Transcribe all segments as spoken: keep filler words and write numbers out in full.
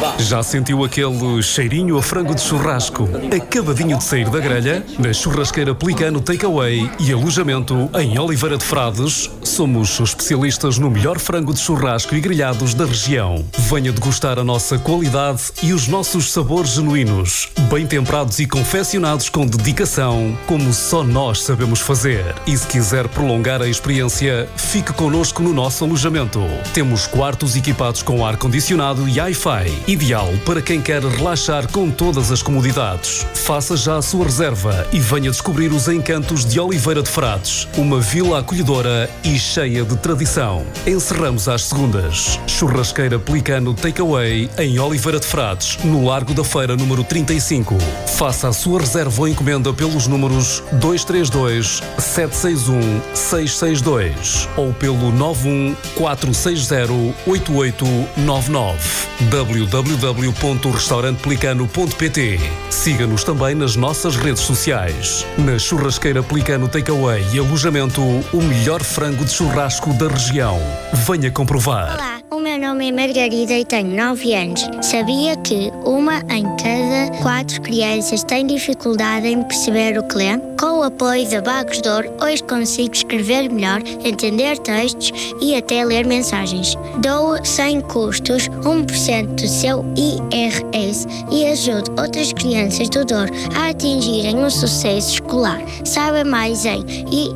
Já sentiu aquele cheirinho a frango de churrasco acabadinho de sair da grelha? Na Churrasqueira Pelicano Takeaway e alojamento em Oliveira de Frades, somos especialistas no melhor frango de churrasco e grelhados da região. Venha degustar a nossa qualidade e os nossos sabores genuínos, bem temperados e confeccionados com dedicação, como só nós sabemos fazer. E se quiser prolongar a experiência, fique connosco no nosso alojamento. Temos quartos equipados com ar-condicionado e Wi-Fi, ideal para quem quer relaxar com todas as comodidades. Faça já a sua reserva e venha descobrir os encantos de Oliveira de Frades, uma vila acolhedora e cheia de tradição. Encerramos às segundas. Churrasqueira Pelicano Takeaway em Oliveira de Frades, no Largo da Feira número trinta e cinco. Faça a sua reserva ou encomenda pelos números dois três dois, sete seis um, seis seis dois ou pelo nove um quatro seis zero, oito oito nove nove. w w w ponto restaurante pelicano ponto p t. Siga-nos também nas nossas redes sociais. Na Churrasqueira Pelicano Takeaway e alojamento, o melhor frango de churrasco da região. Venha comprovar. Olá, o meu nome é Margarida e tenho nove anos. Sabia que uma em cada quatro crianças tem dificuldade em perceber o que lê? Com o apoio da Bagos de Ouro, hoje consigo escrever melhor, entender textos e até ler mensagens. Dou sem custos um por cento do seu I R S e ajudo outras crianças do Douro a atingirem o sucesso escolar. Saiba mais em i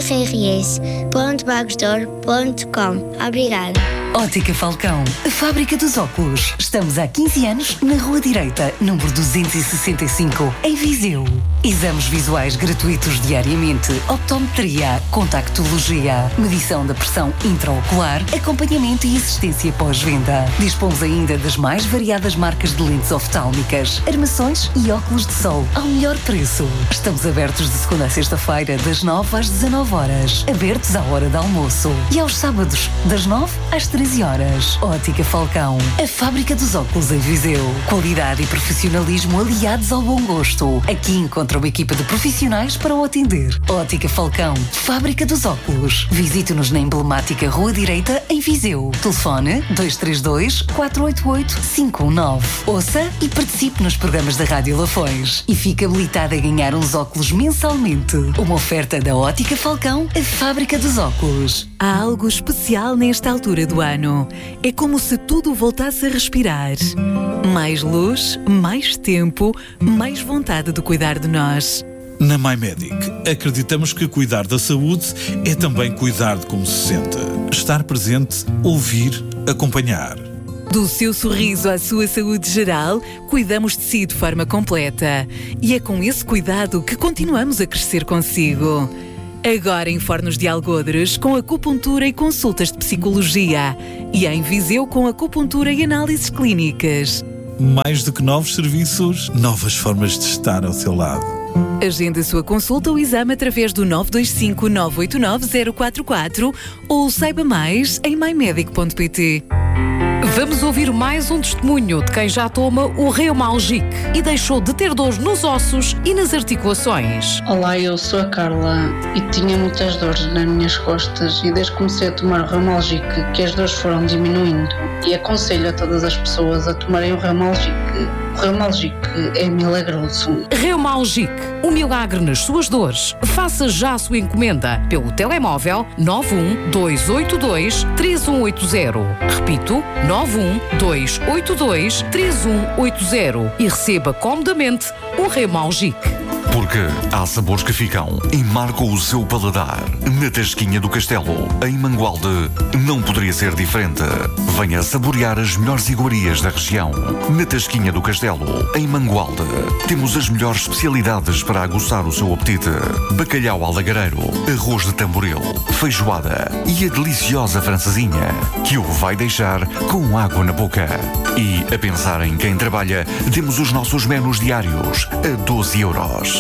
r s ponto bagos douro ponto com. Obrigada. Ótica Falcão, a fábrica dos óculos. Estamos há quinze anos na Rua Direita, número duzentos e sessenta e cinco, em Viseu. Exames visuais gratuitos diariamente, optometria, contactologia, medição da pressão intraocular, acompanhamento e assistência pós-venda. Dispomos ainda das mais variadas marcas de lentes oftálmicas, armações e óculos de sol ao melhor preço. Estamos abertos de segunda a sexta-feira, das nove às dezanove horas, abertos à hora de almoço, e aos sábados, das nove às treze horas. Ótica Falcão, a fábrica dos óculos em Viseu. Qualidade e profissionalismo aliados ao bom gosto. Aqui encontra uma equipa de profissionais para o atender. Ótica Falcão, fábrica dos óculos. Visite-nos na emblemática Rua Direita, em Viseu. Telefone dois três dois, quatro oito oito, cinco um nove. Ouça e participe nos programas da Rádio Lafões. E fique habilitado a ganhar uns óculos mensalmente. Uma oferta da Ótica Falcão, a fábrica dos óculos. Há algo especial nesta altura do ano. É como se tudo voltasse a respirar. Mais luz, mais tempo, mais vontade de cuidar de nós. Na MyMedic, acreditamos que cuidar da saúde é também cuidar de como se sente. Estar presente, ouvir, acompanhar. Do seu sorriso à sua saúde geral, cuidamos de si de forma completa. E é com esse cuidado que continuamos a crescer consigo. Agora em Fornos de Algodres, com acupuntura e consultas de psicologia. E em Viseu, com acupuntura e análises clínicas. Mais do que novos serviços, novas formas de estar ao seu lado. Agende a sua consulta ou exame através do nove dois cinco, nove oito nove, zero quatro quatro ou saiba mais em my medic ponto p t. Vamos ouvir mais um testemunho de quem já toma o Reumalgic e deixou de ter dores nos ossos e nas articulações. Olá, eu sou a Carla e tinha muitas dores nas minhas costas e desde que comecei a tomar o Reumalgic que as dores foram diminuindo e aconselho a todas as pessoas a tomarem o Reumalgic. O Reumalgic é milagroso. Reumalgic, um milagre nas suas dores. Faça já a sua encomenda pelo telemóvel nove um dois oito dois, três um oito zero. Repito, nove um dois oito dois, três um oito zero e receba comodamente o Reumalgic. Porque há sabores que ficam e marcam o seu paladar. Na Tasquinha do Castelo, em Mangualde, não poderia ser diferente. Venha saborear as melhores iguarias da região. Na Tasquinha do Castelo, em Mangualde, temos as melhores especialidades para aguçar o seu apetite. Bacalhau alagareiro, arroz de tamboril, feijoada e a deliciosa francesinha, que o vai deixar com água na boca. E, a pensar em quem trabalha, temos os nossos menus diários a doze euros.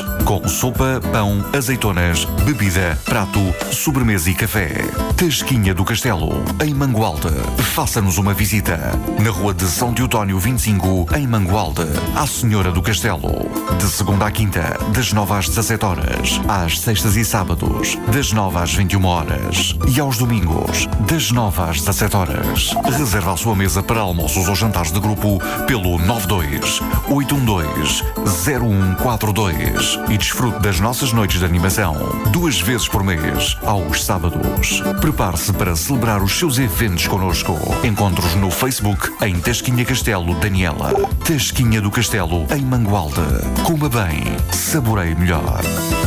com sopa, pão, azeitonas, bebida, prato, sobremesa e café. Tasquinha do Castelo, em Mangualde. Faça-nos uma visita. Na rua de São Teotónio vinte e cinco, em Mangualde. À Senhora do Castelo. De segunda à quinta, das nove às dezassete horas. Às sextas e sábados, das nove às vinte e uma horas. E aos domingos, das nove às dezassete horas. Reserva a sua mesa para almoços ou jantares de grupo pelo nove dois oito um dois zero um quatro dois e desfrute das nossas noites de animação duas vezes por mês, aos sábados. Prepare-se para celebrar os seus eventos connosco. Encontre-os no Facebook em Tasquinha Castelo Daniela. Tasquinha do Castelo em Mangualde. Coma bem, saboreie melhor.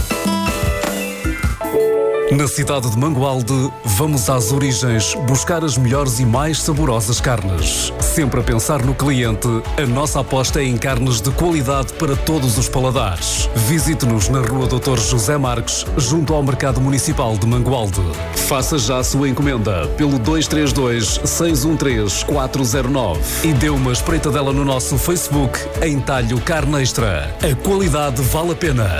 Na cidade de Mangualde, vamos às origens buscar as melhores e mais saborosas carnes. Sempre a pensar no cliente, a nossa aposta é em carnes de qualidade para todos os paladares. Visite-nos na rua doutor José Marques, junto ao Mercado Municipal de Mangualde. Faça já a sua encomenda pelo dois três dois, seis um três, quatro zero nove e dê uma espreitadela no nosso Facebook em Talho Carne Extra. A qualidade vale a pena.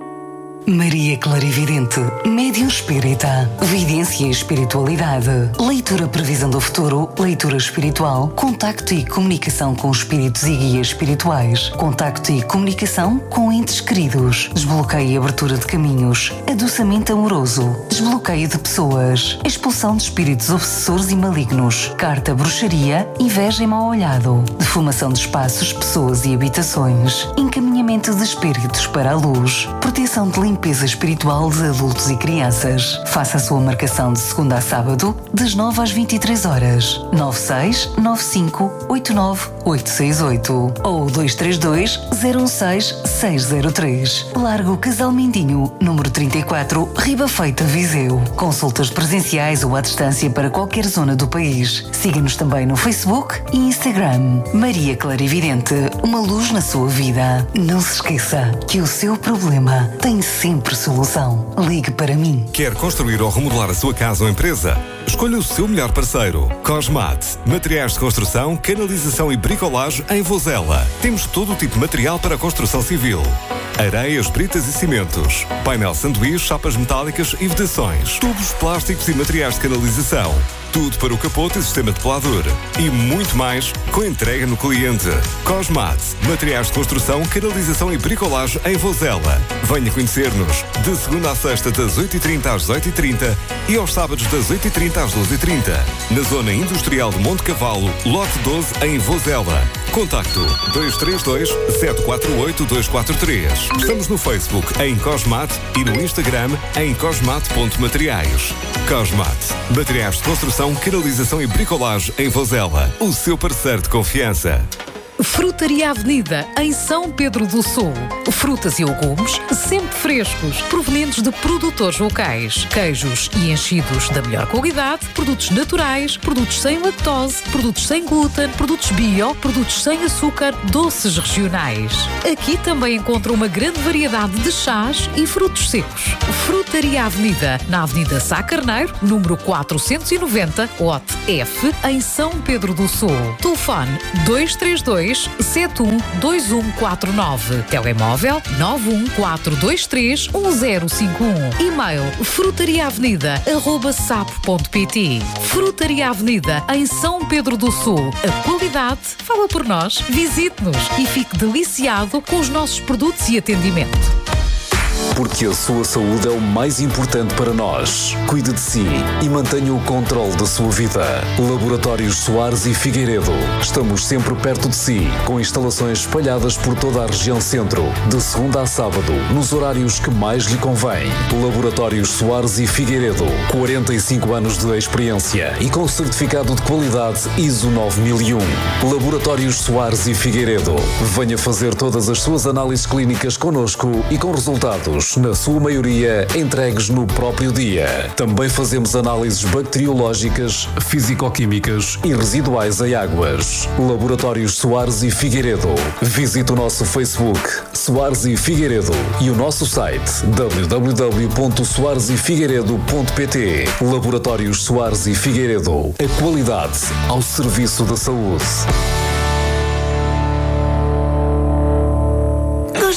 Maria Clarividente, médium espírita, vidência e espiritualidade, leitura previsão do futuro, leitura espiritual, contacto e comunicação com espíritos e guias espirituais, contacto e comunicação com entes queridos, desbloqueio e abertura de caminhos, adoçamento amoroso, desbloqueio de pessoas, expulsão de espíritos obsessores e malignos, carta bruxaria, inveja e mau olhado, defumação de espaços, pessoas e habitações, encaminhamento de espíritos para a luz, proteção de limpeza espiritual de adultos e crianças. Faça a sua marcação de segunda a sábado, das nove às vinte e três horas. nove seis nove cinco oito nove oito seis oito ou dois três dois, zero um seis, seis zero três. Largo Casal Mindinho, número trinta e quatro, Riba Feita, Viseu. Consultas presenciais ou à distância para qualquer zona do país. Siga-nos também no Facebook e Instagram. Maria Clarividente, uma luz na sua vida. Não se esqueça que o seu problema tem sempre solução. Ligue para mim. Quer construir ou remodelar a sua casa ou empresa? Escolha o seu melhor parceiro. Cosmat. Materiais de construção, canalização e bricolagem em Vozela. Temos todo o tipo de material para a construção civil. Areias, britas e cimentos. Painel sanduíche, chapas metálicas e vedações. Tubos, plásticos e materiais de canalização. Tudo para o capote e sistema de peladura. E muito mais com entrega no cliente. Cosmat. Materiais de construção, canalização e bricolagem em Vozela. Venha conhecer-nos de segunda à sexta das oito e trinta às dezoito e trinta e aos sábados das oito e trinta às doze e trinta. Na zona industrial de Monte Cavalo, lote doze em Vozela. Contacto dois três dois, sete quatro oito, dois quatro três. Estamos no Facebook em Cosmat e no Instagram em cosmat ponto materiais. Cosmat. Materiais de construção, canalização e bricolagem em Vozela. O seu parceiro de confiança. Frutaria Avenida, em São Pedro do Sul. Frutas e legumes sempre frescos, provenientes de produtores locais. Queijos e enchidos da melhor qualidade, produtos naturais, produtos sem lactose, produtos sem glúten, produtos bio, produtos sem açúcar, doces regionais. Aqui também encontra uma grande variedade de chás e frutos secos. Frutaria Avenida, na Avenida Sá Carneiro, número quatrocentos e noventa, lote F, em São Pedro do Sul. Telefone dois três dois, sete um dois um quatro nove. Telemóvel nove um quatro dois três, um zero cinco um. E-mail frutariaavenida arroba sapo ponto pt. Frutaria Avenida, em São Pedro do Sul. A qualidade fala por nós. Visite-nos e fique deliciado com os nossos produtos e atendimento. Porque a sua saúde é o mais importante para nós. Cuide de si e mantenha o controle da sua vida. Laboratórios Soares e Figueiredo. Estamos sempre perto de si, com instalações espalhadas por toda a região centro, de segunda a sábado, nos horários que mais lhe convém. Laboratórios Soares e Figueiredo. quarenta e cinco anos de experiência e com certificado de qualidade I S O nove mil e um. Laboratórios Soares e Figueiredo. Venha fazer todas as suas análises clínicas connosco e com resultados, na sua maioria, entregues no próprio dia. Também fazemos análises bacteriológicas, físico-químicas e residuais em águas. Laboratórios Soares e Figueiredo. Visite o nosso Facebook, Soares e Figueiredo, e o nosso site, w w w ponto soares e figueiredo ponto pt. Laboratórios Soares e Figueiredo. A qualidade ao serviço da saúde. Gosto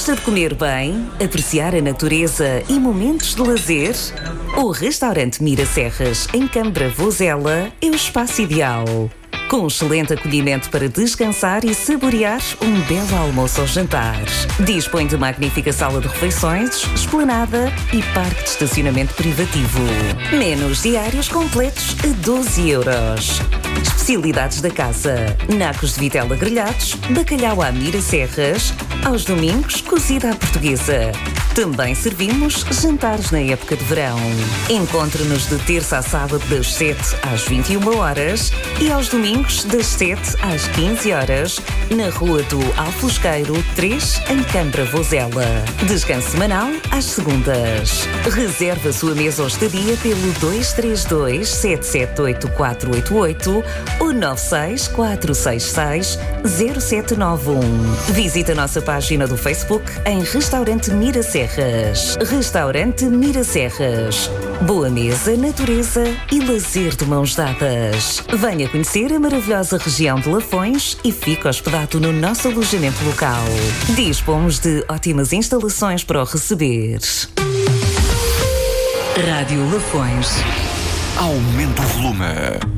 Gosta de comer bem, apreciar a natureza e momentos de lazer? O restaurante Miraserras, em Câmara Vozela, é o espaço ideal. Com um excelente acolhimento para descansar e saborear um belo almoço ou jantar. Dispõe de magnífica sala de refeições, esplanada e parque de estacionamento privativo. Menus diários completos a doze euros. Especialidades da casa: nacos de vitela grelhados, bacalhau à Miraserras, aos domingos cozida à portuguesa. Também servimos jantares na época de verão. Encontre-nos de terça a sábado das sete às vinte e uma horas e aos domingos das sete às quinze horas na Rua do Alfosqueiro três, em Câmara Vozela. Descanso semanal às segundas. Reserve a sua mesa ou estadia pelo dois três dois, sete sete oito, quatro oito oito ou nove seis quatro seis seis, zero sete nove um. Visite a nossa página do Facebook em Restaurante Miraserras. Restaurante Miraserras. Boa mesa, natureza e lazer de mãos dadas. Venha conhecer a maravilhosa região de Lafões e fique hospedado no nosso alojamento local. Dispomos de ótimas instalações para o receber. Rádio Lafões. Aumente o volume.